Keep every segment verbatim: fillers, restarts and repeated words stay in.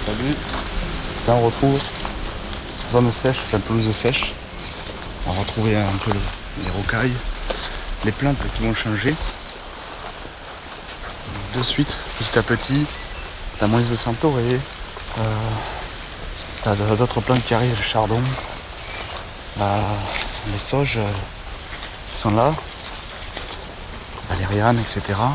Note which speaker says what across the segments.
Speaker 1: Salut. Là on retrouve zone sèche, enfin pelouse sèche. On va retrouver un peu les rocailles, les plantes qui vont changer. De suite, petit à petit, la moïse de Santoré, euh, t'as d'autres plantes qui arrivent, le chardon, la, les sauges euh, sont là, valériane, et cetera.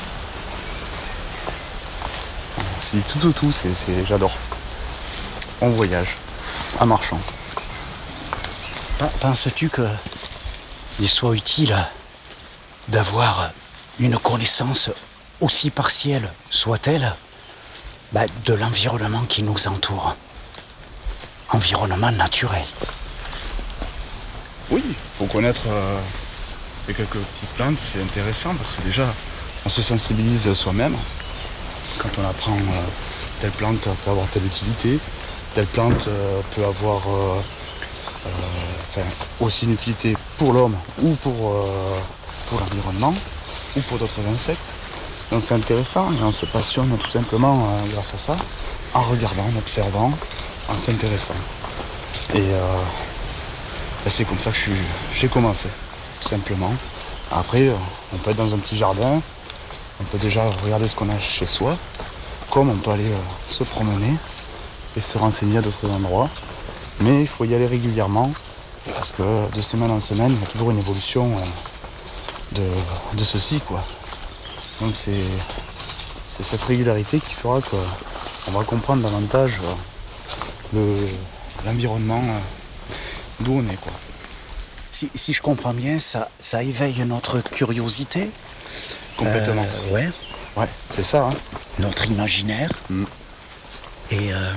Speaker 1: C'est du tout au tout, c'est, c'est, j'adore. On voyage, en marchant.
Speaker 2: Penses-tu qu'il soit utile d'avoir une connaissance aussi partielle soit-elle bah, de l'environnement qui nous entoure, environnement naturel?
Speaker 1: Oui, il faut connaître euh, les quelques petites plantes, c'est intéressant parce que déjà on se sensibilise soi-même. Quand on apprend euh, telle plante peut avoir telle utilité, telle plante euh, peut avoir euh, euh, enfin, aussi une utilité pour l'homme ou pour, euh, pour l'environnement ou pour d'autres insectes. Donc c'est intéressant et on se passionne tout simplement euh, grâce à ça, en regardant, en observant, en s'intéressant. Et euh, ben c'est comme ça que je suis, j'ai commencé, tout simplement. Après, euh, on peut être dans un petit jardin, on peut déjà regarder ce qu'on a chez soi, comme on peut aller euh, se promener et se renseigner à d'autres endroits. Mais il faut y aller régulièrement, parce que de semaine en semaine, il y a toujours une évolution euh, de, de ceci, quoi. Donc c'est, c'est cette régularité qui fera qu'on va comprendre davantage le, l'environnement d'où on est, quoi.
Speaker 2: Si, si je comprends bien, ça, ça éveille notre curiosité.
Speaker 1: Complètement.
Speaker 2: Euh, ouais.
Speaker 1: Ouais, c'est ça. Hein.
Speaker 2: Notre imaginaire.
Speaker 1: Mm.
Speaker 2: Et, euh,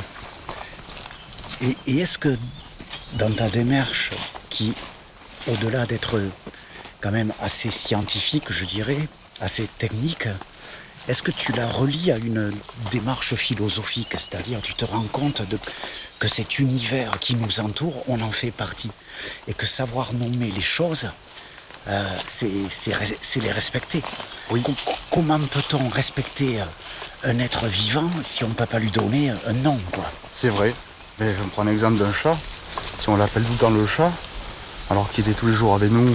Speaker 2: et, et est-ce que dans ta démarche, qui, au-delà d'être quand même assez scientifique, je dirais, assez technique, est-ce que tu la relis à une démarche philosophique? C'est-à-dire, tu te rends compte de, que cet univers qui nous entoure, on en fait partie. Et que savoir nommer les choses, euh, c'est, c'est, c'est les respecter.
Speaker 1: Oui.
Speaker 2: Com- comment peut-on respecter un être vivant si on ne peut pas lui donner un nom, quoi?
Speaker 1: C'est vrai. Mais je me prends l'exemple d'un chat. Si on l'appelle tout le temps le chat, alors qu'il est tous les jours avec nous,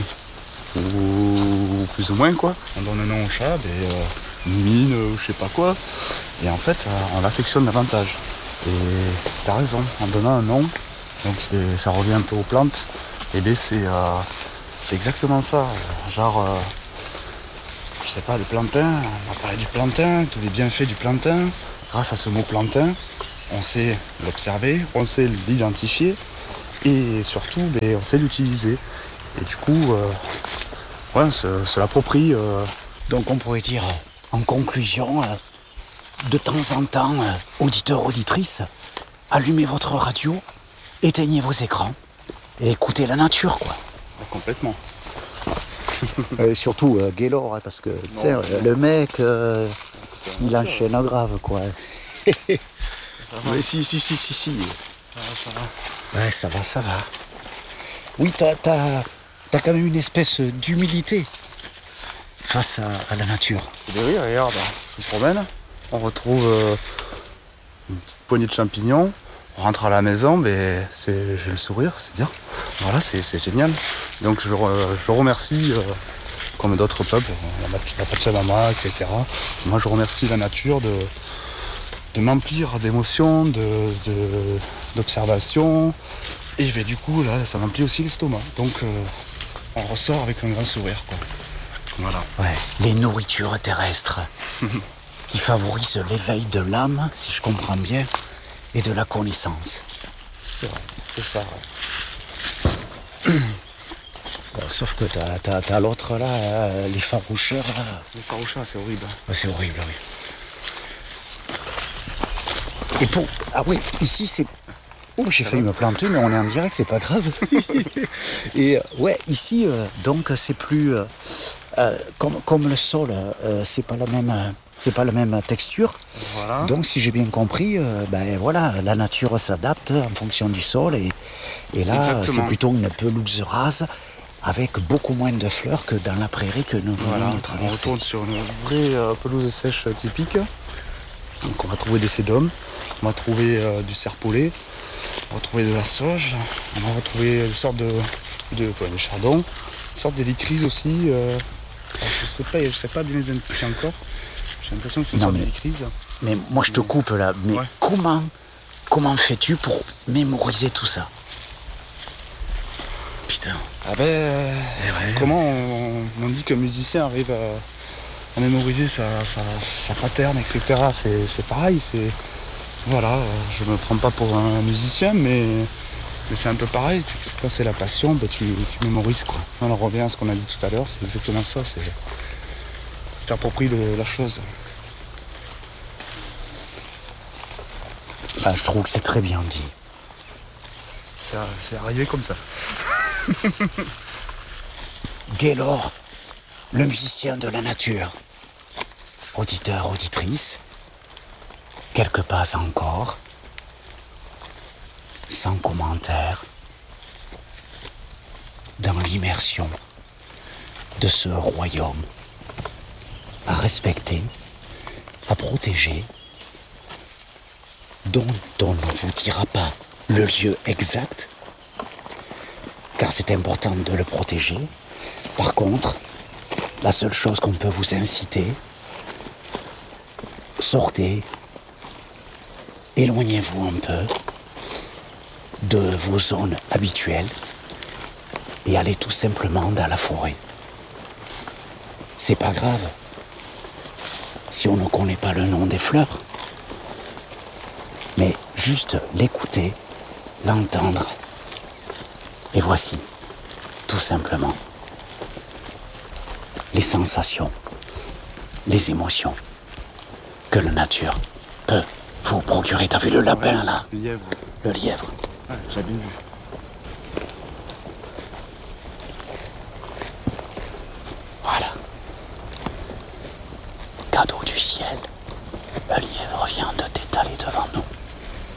Speaker 1: ou plus ou moins, quoi, on donne un nom au chat, ben, euh, Mimine, euh, je sais pas quoi, et en fait, euh, on l'affectionne davantage. Et t'as raison, en donnant un nom, donc c'est, ça revient un peu aux plantes, et bien c'est, euh, c'est exactement ça. Genre, euh, je sais pas, le plantain, on va parler du plantain, tous les bienfaits du plantain. Grâce à ce mot plantain, on sait l'observer, on sait l'identifier, et surtout, ben, on sait l'utiliser. Et du coup, euh, ouais, on se, se l'approprie. Euh...
Speaker 2: Donc on pourrait dire, en conclusion, euh, de temps en temps, euh, auditeurs, auditrices, allumez votre radio, éteignez vos écrans et écoutez la nature, quoi.
Speaker 1: Ouais, complètement.
Speaker 2: euh, surtout euh, Gaylor, hein, parce que tu sais, euh, le mec, euh, il enchaîne grave, quoi.
Speaker 1: Mais si, si, si, si, si.
Speaker 2: Ça va, ça va. Ouais, ça va, ça va. Oui, t'as, t'as, t'as quand même une espèce d'humilité face à, à la nature.
Speaker 1: Et oui, regarde, on se promène, on retrouve euh, une petite poignée de champignons, on rentre à la maison, mais c'est, j'ai le sourire, c'est bien. Voilà, c'est, c'est génial. Donc je, je remercie, euh, comme d'autres peuples, la, la Pachamama, et cetera. Moi je remercie la nature de, de m'emplir d'émotions, de, de, d'observations. Et ben, du coup, là, ça m'emplit aussi l'estomac. Donc, euh, on ressort avec un grand sourire, quoi. Voilà.
Speaker 2: Ouais, les nourritures terrestres qui favorisent l'éveil de l'âme, si je comprends bien, et de la connaissance.
Speaker 1: C'est vrai, c'est ça. Ouais.
Speaker 2: Bon, sauf que t'as, t'as, t'as l'autre, là, euh, les faroucheurs, là.
Speaker 1: Les faroucheurs, c'est horrible.
Speaker 2: Ouais, c'est horrible, oui. Et pour... Ah oui, ici, c'est... Oh, j'ai failli me planter, mais on est en direct, c'est pas grave. Et euh, ouais, ici, euh, donc, c'est plus... Euh, euh, comme, comme le sol, euh, c'est pas la même... Euh, c'est pas la même texture.
Speaker 1: Voilà.
Speaker 2: Donc, si j'ai bien compris, euh, ben voilà, la nature s'adapte en fonction du sol. Et, et là,
Speaker 1: Exactement.
Speaker 2: c'est plutôt une pelouse rase avec beaucoup moins de fleurs que dans la prairie que nous venons
Speaker 1: voilà.
Speaker 2: de traverser.
Speaker 1: On retourne sur une vraie euh, pelouse sèche typique. Donc on va trouver des sédums, on va trouver euh, du serpolet, on va trouver de la sauge, on va retrouver une sorte de, de, ouais, de chardon, une sorte d'élycrise aussi. Euh, alors je sais pas, je sais pas bien les identifier encore. J'ai l'impression que c'est une
Speaker 2: Non,
Speaker 1: sorte
Speaker 2: mais-
Speaker 1: d'élycrise.
Speaker 2: Mais moi je te coupe là, mais
Speaker 1: Ouais.
Speaker 2: comment, comment fais-tu pour mémoriser tout ça? Putain.
Speaker 1: Ah ben, euh,
Speaker 2: ouais.
Speaker 1: comment on, on dit qu'un musicien arrive à, à mémoriser sa, sa, sa pattern, et cetera. C'est, c'est pareil, c'est... Voilà, euh, je me prends pas pour un musicien, mais, mais c'est un peu pareil. C'est que quand c'est la passion, ben tu, tu mémorises, quoi. On en revient à ce qu'on a dit tout à l'heure, c'est exactement ça, c'est... Tu t'appropries le- la chose.
Speaker 2: Ah, je trouve que c'est très bien dit.
Speaker 1: C'est, c'est arrivé comme ça.
Speaker 2: Gaylor, le musicien de la nature. Auditeur, auditrice, quelques passes encore, sans commentaire, dans l'immersion de ce royaume à respecter, à protéger, dont on ne vous dira pas le lieu exact, car c'est important de le protéger. Par contre, la seule chose qu'on peut vous inciter, sortez, éloignez-vous un peu de vos zones habituelles et allez tout simplement dans la forêt. C'est pas grave si on ne connaît pas le nom des fleurs, mais juste l'écouter, l'entendre, et voici, tout simplement, les sensations, les émotions que la nature peut vous procurer. T'as vu le lapin là?
Speaker 1: Le lièvre.
Speaker 2: Le lièvre.
Speaker 1: Ouais, j'ai bien vu.
Speaker 2: Voilà. Cadeau du ciel. Le lièvre vient de t'étaler devant nous.